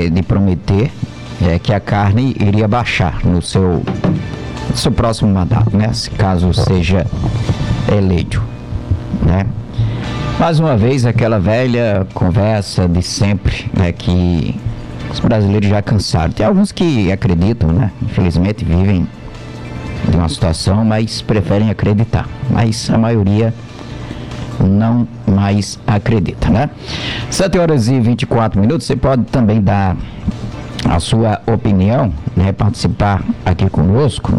de prometer que a carne iria baixar no seu próximo mandato, né? Se caso seja eleito, né? Mais uma vez, aquela velha conversa de sempre, né? Que os brasileiros já cansaram. Tem alguns que acreditam, né? Infelizmente vivem de uma situação, mas preferem acreditar. Mas a maioria não mais acredita, né? 7h24. Você pode também dar a sua opinião, né? Participar aqui conosco,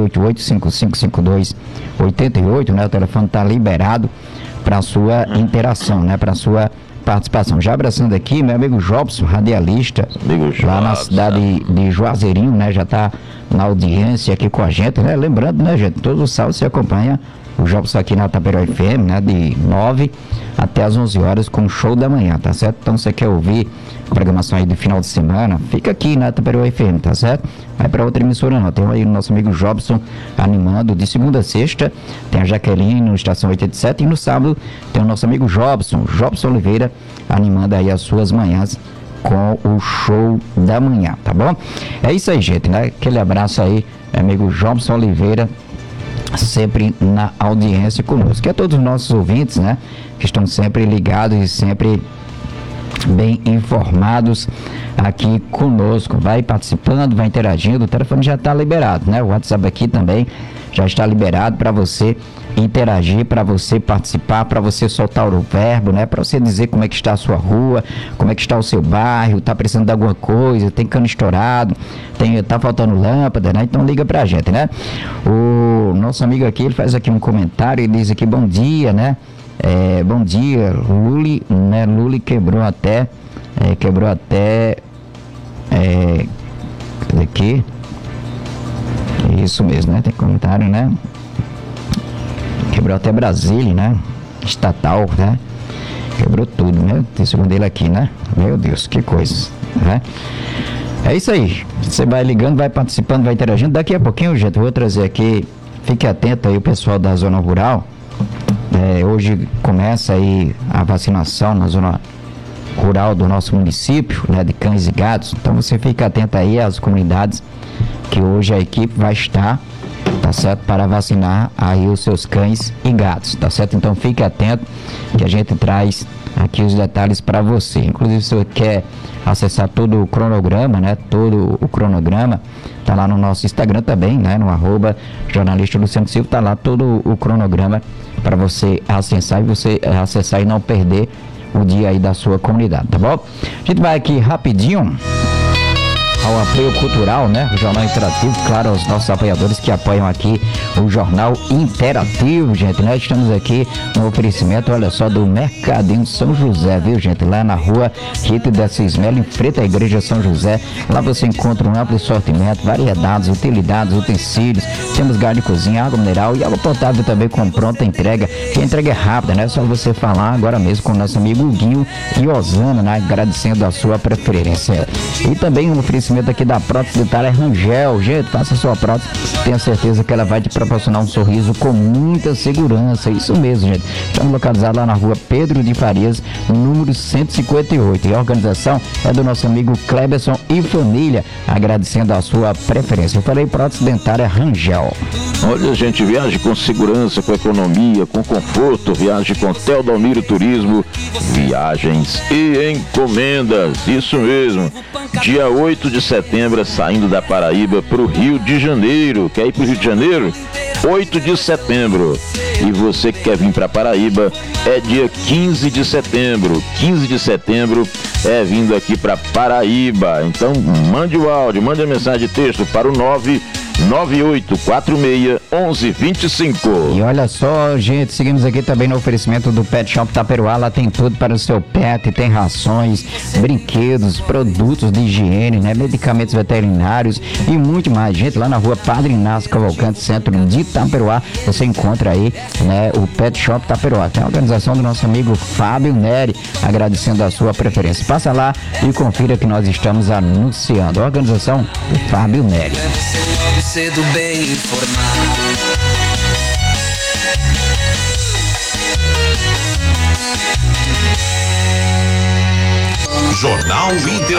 988-5552-88, né? O telefone está liberado para a sua interação, né? Para a sua participação. Já abraçando aqui, meu amigo Jobson, radialista, lá na cidade de Juazeirinho, né? Já está na audiência aqui com a gente, né? Lembrando, né, gente? Todos os sábados você acompanha o Jobson aqui na Taperoá FM, né? De 9 até as 11 horas com o show da manhã, tá certo? Então, você quer ouvir a programação aí do final de semana, fica aqui na Taperoá FM, tá certo? Vai para outra emissora não. Tem aí o nosso amigo Jobson animando de segunda a sexta, tem a Jaqueline no Estação 87 e no sábado tem o nosso amigo Jobson Oliveira, animando aí as suas manhãs com o show da manhã, tá bom? É isso aí, gente, né? Aquele abraço aí, amigo Jobson Oliveira, sempre na audiência conosco. E a todos os nossos ouvintes, né? Que estão sempre ligados e sempre bem informados aqui conosco. Vai participando, vai interagindo. O telefone já está liberado, né? O WhatsApp aqui também já está liberado para você interagir, para você participar, para você soltar o verbo, né? Para você dizer como é que está a sua rua, como é que está o seu bairro, tá precisando de alguma coisa, tem cano estourado, tá faltando lâmpada, né? Então liga pra gente, né? O nosso amigo aqui, ele faz aqui um comentário, ele diz aqui, bom dia, né? Bom dia, Luli, né? Luli quebrou até aqui, isso mesmo, né? Tem comentário, né? Quebrou até Brasília, né? Estatal, né? Quebrou tudo, né? Tem segundo ele aqui, né? Meu Deus, que coisa, né? É isso aí. Você vai ligando, vai participando, vai interagindo. Daqui a pouquinho, gente, eu vou trazer aqui, fique atento aí o pessoal da zona rural. Hoje começa aí a vacinação na zona rural do nosso município, né? De cães e gatos. Então você fica atento aí às comunidades que hoje a equipe vai estar, tá certo, para vacinar aí os seus cães e gatos, tá certo? Então fique atento que a gente traz aqui os detalhes para você. Inclusive, se você quer acessar todo o cronograma, né? Todo o cronograma tá lá no nosso Instagram também, né? No @jornalista Luciano Silva, tá lá todo o cronograma para você acessar e não perder o dia aí da sua comunidade, tá bom? A gente vai aqui rapidinho ao apoio cultural, né? O Jornal Interativo, claro, aos nossos apoiadores que apoiam aqui o Jornal Interativo, gente. Nós estamos aqui no oferecimento, olha só, do Mercadinho São José, viu, gente? Lá na rua Rito da Cismelo, em frente à Igreja São José. Lá você encontra um amplo sortimento, variedades, utilidades, utensílios. Temos gás de cozinha, água mineral e água potável também com pronta entrega. Que a entrega é rápida, né? É só você falar agora mesmo com o nosso amigo Guinho e Osana, né? Agradecendo a sua preferência. E também um oferecimento aqui da prótese dentária Rangel. Gente, faça a sua prótese, tenha certeza que ela vai te proporcionar um sorriso com muita segurança. Isso mesmo, gente. Estamos localizados lá na rua Pedro de Farias, número 158. E a organização é do nosso amigo Cleberson e família, agradecendo a sua preferência. Eu falei prótese dentária Rangel. Olha, gente, viaje com segurança, com economia, com conforto, viaje com Teodomiro Turismo, viagens e encomendas, isso mesmo. Dia 8 de setembro, saindo da Paraíba para o Rio de Janeiro. Quer ir para o Rio de Janeiro? 8 de setembro. E você que quer vir para Paraíba, é dia 15 de setembro. 15 de setembro é vindo aqui para Paraíba. Então, mande o áudio, mande a mensagem de texto para o 998461125. E olha só, gente, seguimos aqui também no oferecimento do Pet Shop Taperoá. Lá tem tudo para o seu pet, tem rações, brinquedos, produtos de higiene, né, medicamentos veterinários e muito mais. Gente, lá na rua Padre Inácio Cavalcante, centro de Taperoá, você encontra aí, né, o Pet Shop Taperoá. Tem a organização do nosso amigo Fábio Neri, agradecendo a sua preferência. Passa lá e confira que nós estamos anunciando. A organização do Fábio Neri. Cedo bem informado. Jornal Inter.